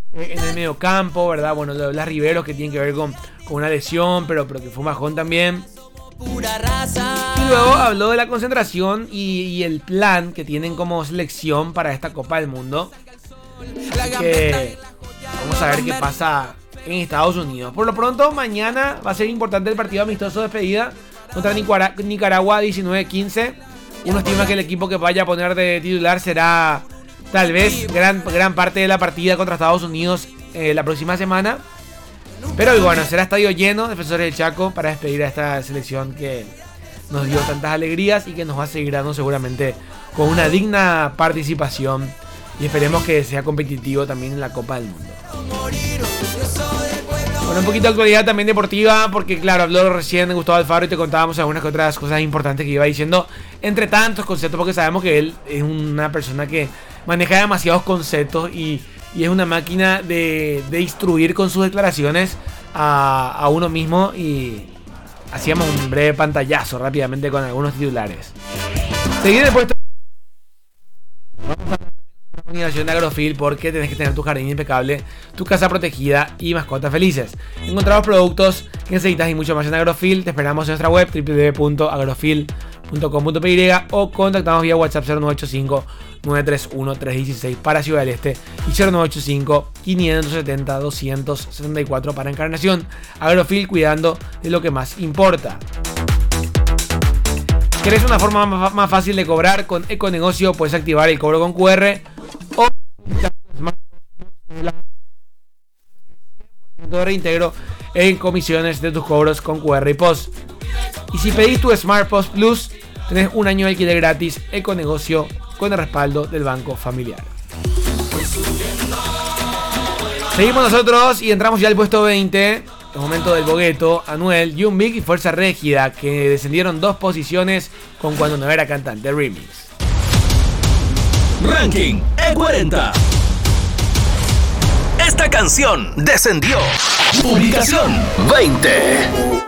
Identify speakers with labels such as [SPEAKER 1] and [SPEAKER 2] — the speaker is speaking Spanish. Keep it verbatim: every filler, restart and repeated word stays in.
[SPEAKER 1] en el medio campo, ¿verdad? Bueno, las Riveros que tienen que ver con, con una lesión, pero, pero que fue un bajón también. Y luego habló de la concentración y, y el plan que tienen como selección para esta Copa del Mundo. Que vamos a ver qué pasa en Estados Unidos. Por lo pronto, mañana va a ser importante el partido amistoso de despedida contra Nicaragua, Nicaragua diecinueve quince. Uno estima que el equipo que vaya a poner de titular será tal vez gran, gran parte de la partida contra Estados Unidos eh, la próxima semana. Pero bueno, será estadio lleno, Defensores del Chaco, para despedir a esta selección que nos dio tantas alegrías y que nos va a seguir dando seguramente con una digna participación. Y esperemos que sea competitivo también en la Copa del Mundo. Bueno, un poquito de actualidad también deportiva, porque claro, habló recién Gustavo Alfaro y te contábamos algunas otras cosas importantes que iba diciendo, entre tantos conceptos, porque sabemos que él es una persona que maneja demasiados conceptos y, y es una máquina de, de instruir con sus declaraciones a, a uno mismo. Y hacíamos un breve pantallazo rápidamente con algunos titulares. Seguir el puesto de Agrofil, porque tenés que tener tu jardín impecable, tu casa protegida y mascotas felices. Encontramos productos que necesitas y mucho más en Agrofil. Te esperamos en nuestra web doble u doble u doble u punto agrofil punto com punto p y o contactamos vía WhatsApp cero nueve ocho cinco nueve tres uno tres uno seis para Ciudad del Este y cero nueve ocho cinco cinco siete cero dos siete cuatro para Encarnación. Agrofil, cuidando de lo que más importa. ¿Querés una forma más fácil de cobrar? Con Econegocio puedes activar el cobro con Q R o de reintegro en comisiones de tus cobros con Q R y Post. Y si pedís tu Smart Post Plus, tenés un año de alquiler gratis. Econegocio, con el respaldo del Banco Familiar. Seguimos nosotros y entramos ya al puesto veinte. El momento del bogueto. Anuel, Young Big y Fuerza Régida, que descendieron dos posiciones con Cuando no era cantante remix.
[SPEAKER 2] Ranking E cuarenta. Esta canción descendió. Ubicación veinte.